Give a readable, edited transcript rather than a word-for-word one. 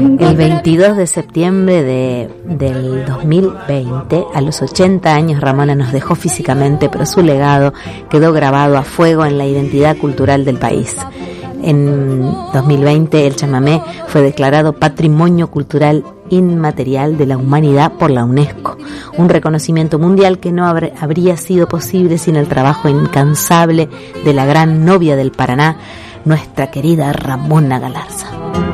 El 22 de septiembre del 2020, a los 80 años, Ramona nos dejó físicamente, pero su legado quedó grabado a fuego en la identidad cultural del país. En 2020 el chamamé fue declarado Patrimonio Cultural Inmaterial de la Humanidad por la UNESCO, un reconocimiento mundial que no habría sido posible sin el trabajo incansable de la gran novia del Paraná, nuestra querida Ramona Galarza.